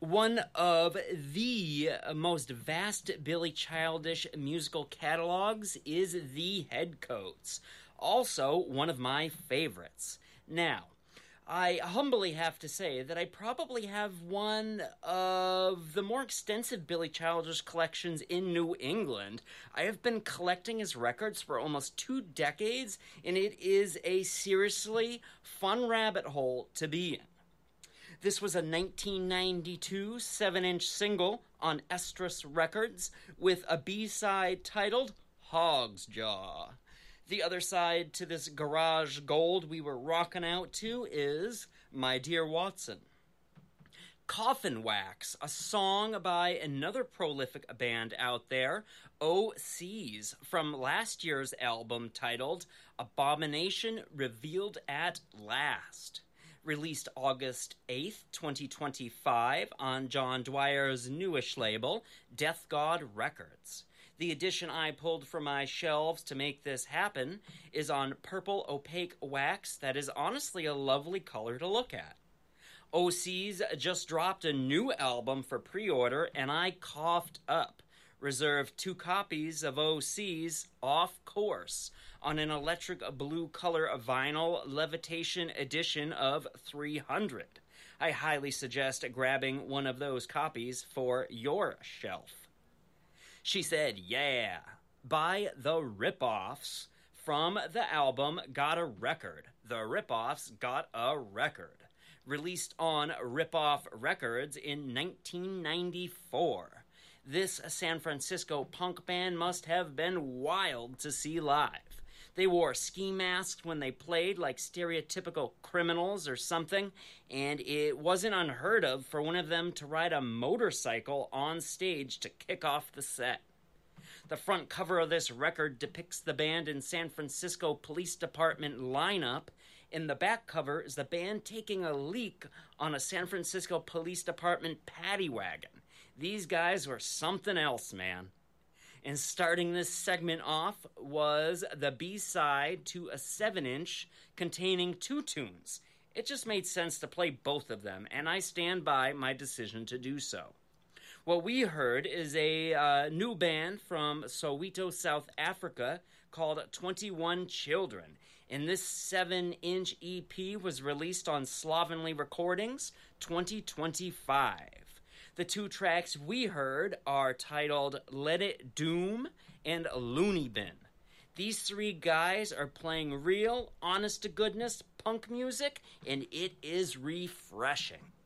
One of the most vast Billy Childish musical catalogs is The Headcoats, also one of my favorites. Now, I humbly have to say that I probably have one of the more extensive Billy Childish collections in New England. I have been collecting his records for almost 2 decades, and it is a seriously fun rabbit hole to be in. This was a 1992 7-inch single on Estrus Records with a B-side titled Hog's Jaw. The other side to this garage gold we were rocking out to is My Dear Watson. Coffin Wax, a song by another prolific band out there, OCs, from last year's album titled Abomination Revealed at Last. Released August 8th, 2025 on John Dwyer's newish label, Death God Records. The edition I pulled from my shelves to make this happen is on purple opaque wax that is honestly a lovely color to look at. OC's just dropped a new album for pre-order and I coughed up. Reserved 2 copies of OC's Off Course on an electric blue color vinyl levitation edition of 300. I highly suggest grabbing one of those copies for your shelf. She Said Yeah by The Rip-Offs from the album Got a Record. The Rip-Offs Got a Record. Released on Rip-Off Records in 1994. This San Francisco punk band must have been wild to see live. They wore ski masks when they played like stereotypical criminals or something, and it wasn't unheard of for one of them to ride a motorcycle on stage to kick off the set. The front cover of this record depicts the band in San Francisco Police Department lineup. In the back cover is the band taking a leak on a San Francisco Police Department paddy wagon. These guys were something else, man. And starting this segment off was the B-side to a 7-inch containing 2 tunes. It just made sense to play both of them, and I stand by my decision to do so. What we heard is a new band from Soweto, South Africa called 21 Children. And this 7-inch EP was released on Slovenly Recordings 2025. The 2 tracks we heard are titled Let It Doom and Looney Bin. These 3 guys are playing real, honest-to-goodness punk music, and it is refreshing.